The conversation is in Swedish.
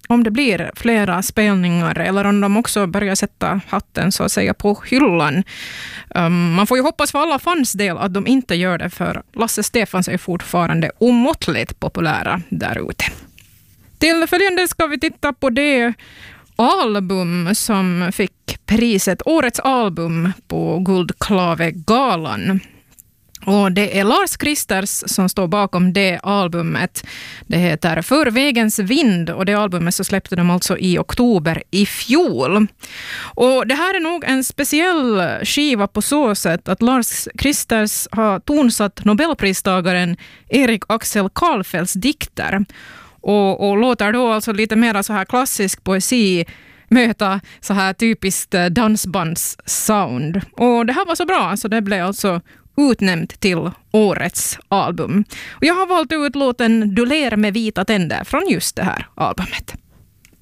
om det blir flera spelningar eller om de också börjar sätta hatten så att säga på hyllan. Man får ju hoppas för alla fans del att de inte gör det, för Lasse Stefans är fortfarande omåttligt populära där ute. Till följande ska vi titta på det album som fick priset Årets album på Guldklavegalan. Och det är Lars Kristers som står bakom det albumet. Det heter För vägens vind, och det albumet så släppte de alltså i oktober i fjol. Och det här är nog en speciell skiva på så sätt att Lars Kristers har tonsatt Nobelpristagaren Erik Axel Karlfeldts dikter. Och låter då alltså lite mer så här klassisk poesi möta så här typiskt dansbandssound. Och det här var så bra, så det blev alltså utnämnt till årets album. Och jag har valt ut låten Du ler med vita tänder från just det här albumet.